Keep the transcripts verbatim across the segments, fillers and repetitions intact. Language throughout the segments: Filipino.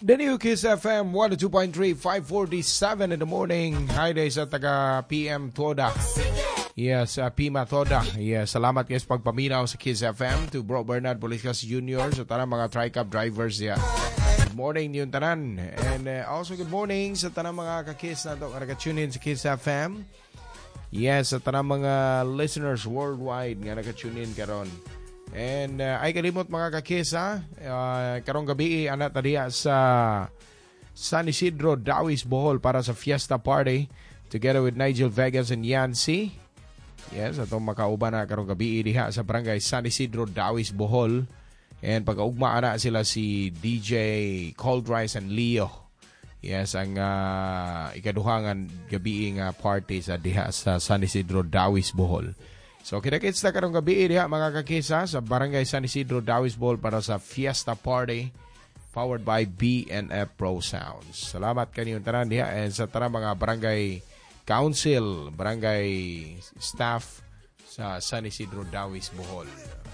The new Kiss F M one oh two point three, five forty-seven in the morning. Hi day sa taga P M Toda. Yes, uh, Pima Toda. Yes, salamat guys pagpaminaw sa Kiss F M to Bro Bernard Boliscas Junior sa tanang mga tri-cab drivers ya. Good morning niyong tanan. And uh, also good morning sa tanang mga ka-Kiss na ito naka-tune in sa Kiss F M. Yes, sa tanang mga listeners worldwide nga naka-tune in karon. And uh, ay kalimot mga ka-Kiss ha. Uh, karong gabi anak tadiya sa San Isidro, Dawis, Bohol para sa Fiesta Party together with Nigel Vegas and Yancy. Yes, atong makauban na karong gabi diha sa Barangay San Isidro, Dawis, Bohol. And pag-ugma na sila si D J Cold Rice and Leo. Yes, ang uh, ikaduhangan gabi nga party sa diha sa San Isidro, Dawis, Bohol. So, kita-kits na karong gabi diha mga kakisa sa Barangay San Isidro, Dawis, Bohol para sa Fiesta Party powered by B and F Pro Sounds. Salamat kaninyong tanan diha and sa tarang mga barangay council, barangay staff sa San Isidro, Dawis, Bohol.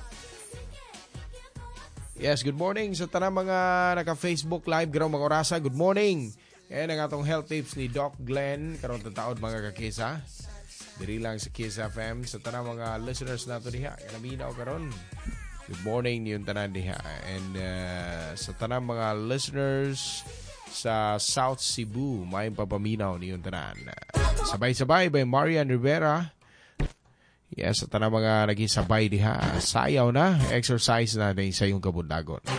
Yes, good morning sa tarang mga naka-Facebook live garong mga orasa. Good morning. And ang atong health tips ni Doc Glenn karong tataod mga kakisa. Diri lang sa Kiss F M sa tanang mga listeners nato diha. Naminaw karon. Good morning niyong tanan diha. And uh, sa tanang mga listeners sa South Cebu, may papaminaw niyong tanan. Sabay-sabay by Marian Rivera. Yes, sa tanang mga naging sabay diha. Sayaw na, exercise na din sa iyong kabundagon.